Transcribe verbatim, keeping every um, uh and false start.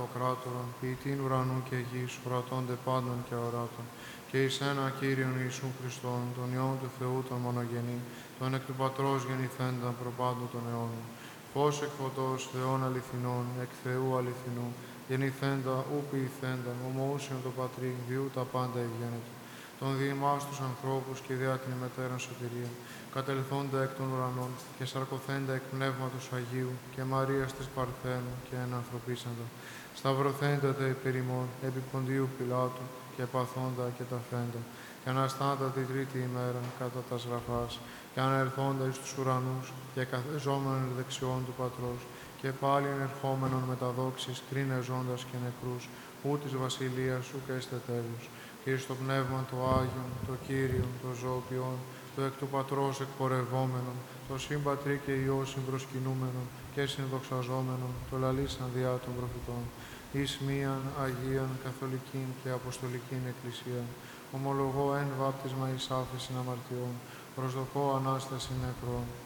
αυτοκράτορον, ποιητήν ουρανού και γης, ορατώνται πάντων και αοράτων. Και εις ένα Κύριον Ιησού Χριστόν, τον Υιόν του Θεού τον μονογενή, τον εκ του Πατρός γεννηθέντα προπάντων των αιώνων. Φως εκ φωτός, Θεών αληθινών, εκ Θεού αληθινού, γεννηθέντα, ου ποιηθέντα, ομοούσιον το Πατρί, διού τα πάντα ευγένετο. Τον δι' εμάς τους ανθρώπους και διά την ημετέραν σωτηρία, κατελθόντα εκ των ουρανών και σαρκωθέντα εκ Πνεύματος Αγίου και Μαρίας της Παρθένου και ενανθρωπίσαντα, σταυρωθέντα τε υπερ ημών επί Ποντίου Πιλάτου και παθόντα και ταφέντα, και αναστάντα τη τρίτη ημέρα κατά τας γραφάς, και αναερθόντα εις τους ουρανούς και καθεζόμενον εκ δεξιών του Πατρός, και πάλι ενερχόμενον με τα δόξης κρίνε ζώντας και νεκρούς, ού της βασιλείας σου και έστε τέλους. Και εις το Πνεύμα το Άγιον, το Κύριον, το ζωοποιόν, το εκ του Πατρός εκπορευόμενον, το συμπατρί και Υιό συμπροσκυνούμενον και συνδοξαζόμενον, το λαλήσαν διά των προφητών, εις μίαν Αγίαν Καθολικήν και Αποστολικήν Εκκλησίαν, ομολογώ εν βάπτισμα εις άφεσιν αμαρτιών, προσδοκώ Ανάσταση νεκρών